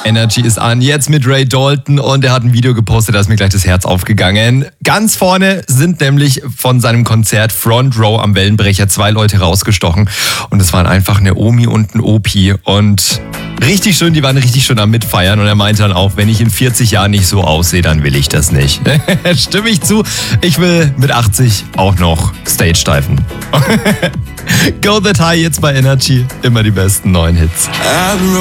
Energy ist an, jetzt mit Ray Dalton und er hat ein Video gepostet, da ist mir gleich das Herz aufgegangen. Ganz vorne sind nämlich von seinem Konzert Front Row am Wellenbrecher 2 Leute rausgestochen und es waren einfach eine Omi und ein Opi und richtig schön, die waren richtig schön am Mitfeiern und er meinte dann auch, wenn ich in 40 Jahren nicht so aussehe, dann will ich das nicht. Stimme ich zu, ich will mit 80 auch noch Stage-Diven. Go That High jetzt bei Energy, immer die besten neuen Hits.